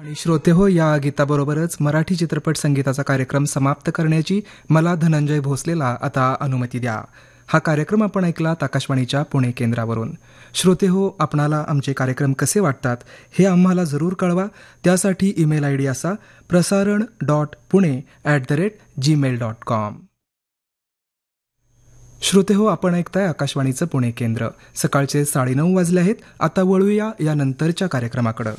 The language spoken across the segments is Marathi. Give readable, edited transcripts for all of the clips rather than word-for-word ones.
आणि श्रोते हो, या गीताबरोबरच मराठी चित्रपट संगीताचा कार्यक्रम समाप्त करण्याची मला धनंजय भोसलेला आता अनुमती द्या. हा कार्यक्रम आपण ऐकलात आकाशवाणीच्या पुणे केंद्रावरून. श्रोते हो, आपणाला आमचे कार्यक्रम कसे वाटतात हे आम्हाला जरूर कळवा. त्यासाठी ईमेल आयडी असा prasaran.pune@gmail.com. श्रोते हो, आपण ऐकताय आकाशवाणीचं पुणे केंद्र. सकाळचे 9:30 वाजले आहेत. आता वळूया या नंतरच्या कार्यक्रमाकडे.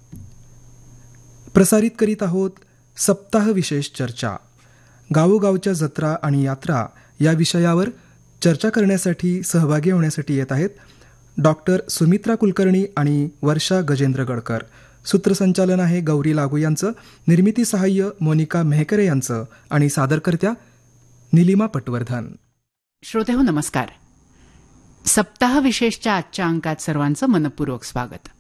प्रसारित करीत आहोत सप्ताह विशेष चर्चा. गावोगावच्या जत्रा आणि यात्रा या विषयावर चर्चा करण्यासाठी सहभागी होण्यासाठी येत आहेत डॉक्टर सुमित्रा कुलकर्णी आणि वर्षा गजेंद्र गडकर. सूत्रसंचालन आहे गौरी लागू यांचं, निर्मिती सहाय्य मोनिका मेहकरे यांचं आणि सादरकर्त्या निलिमा पटवर्धन. श्रोते हो, नमस्कार. सप्ताह विशेषच्या आजच्या अंकात सर्वांचं मनपूर्वक स्वागत.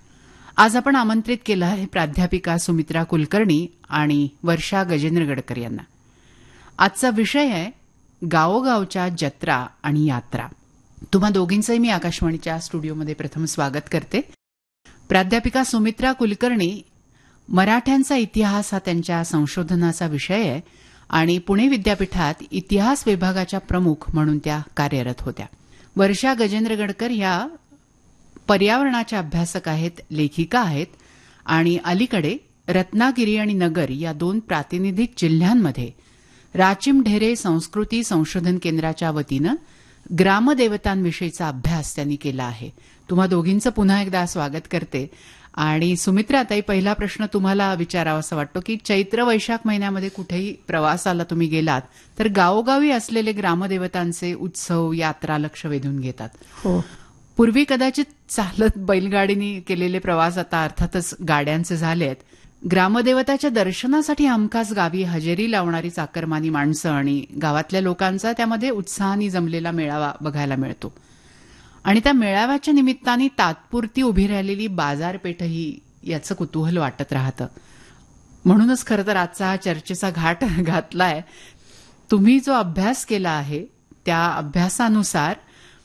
आज आपण आमंत्रित केलं आहे प्राध्यापिका सुमित्रा कुलकर्णी आणि वर्षा गजेंद्र गडकर यांना. आजचा विषय आहे गावोगावच्या जत्रा आणि यात्रा. तुम्हा दोघींचंही मी आकाशवाणीच्या स्टुडिओमध्ये प्रथम स्वागत करते. प्राध्यापिका सुमित्रा कुलकर्णी, मराठ्यांचा इतिहास हा त्यांच्या संशोधनाचा विषय आहे आणि पुणे विद्यापीठात इतिहास विभागाच्या प्रमुख म्हणून त्या कार्यरत होत्या. वर्षा गजेंद्र गडकर ह्या पर्यावरणाच्या अभ्यासक आहेत, लेखिका आहेत आणि अलीकडे रत्नागिरी आणि नगर या 2 प्रातिनिधिक जिल्ह्यांमध्ये राचिम ढेरे संस्कृती संशोधन केंद्राच्या वतीनं ग्रामदेवतांविषयीचा अभ्यास त्यांनी केला आहे. तुम्हा दोघींचं पुन्हा एकदा स्वागत करते. आणि सुमित्रा ताई, पहिला प्रश्न तुम्हाला विचारावासा वाटतो की चैत्र वैशाख महिन्यामध्ये कुठेही प्रवासाला तुम्ही गेलात तर गावोगावी असलेले ग्रामदेवतांचे उत्सव यात्रा लक्ष वेधून घेतात. हो. पूर्वी कदाचित चालत बैलगाडीने केलेले प्रवास आता अर्थातच गाड्यांचे झाले आहेत. ग्रामदेवताच्या दर्शनासाठी हमखास गावी हजेरी लावणारी चाकरमानी माणसं आणि गावातल्या लोकांचा त्यामध्ये उत्साहाने जमलेला मेळावा बघायला मिळतो. आणि त्या मेळाव्याच्या निमित्ताने तात्पुरती उभी राहिलेली बाजारपेठही याचं कुतूहल वाटत राहतं. म्हणूनच खरं तर आजचा हा चर्चेचा घाट घातलाय. तुम्ही जो अभ्यास केला आहे त्या अभ्यासानुसार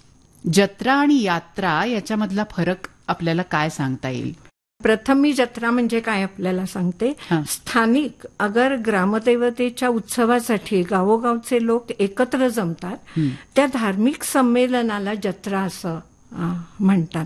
जत्रा आणि यात्रा याच्यामधला फरक आपल्याला काय सांगता येईल? प्रथम मी जत्रा म्हणजे काय आपल्याला सांगते. स्थानिक अगर ग्रामदेवतेच्या उत्सवासाठी गावोगावचे लोक एकत्र जमतात, त्या धार्मिक संमेलनाला जत्रा असं म्हणतात.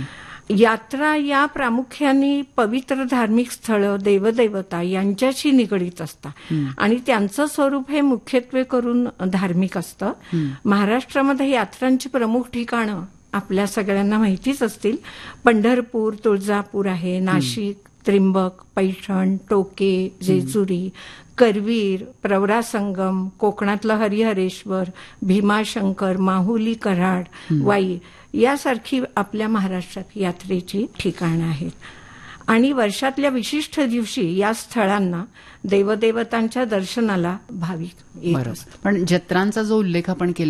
यात्रा या प्रामुख्याने पवित्र धार्मिक स्थळं, देवदेवता यांच्याशी निगडीत असतात आणि त्यांचं स्वरूप हे मुख्यत्वे करून धार्मिक असतं. महाराष्ट्रामध्ये यात्रांची प्रमुख ठिकाणं आपल्या सगळ्यांना माहितीच असतील. पंढरपूर, तुळजापूर आहे, नाशिक, त्रिंबक, पैठण, टोके, जेजुरी, करवीर, प्रवरासंगम, कोकणातलं हरिहरेश्वर, भीमाशंकर, माहुली, कराड, वाई यासारखी आपल्या महाराष्ट्रात यात्रेची ठिकाणं आहेत. आणि वर्षातल्या विशिष्ट दिवशी या स्थळांना देवदेवतांच्या दर्शनाला भाविक येत असतात. पण जत्रांचा जो उल्लेख आपण केला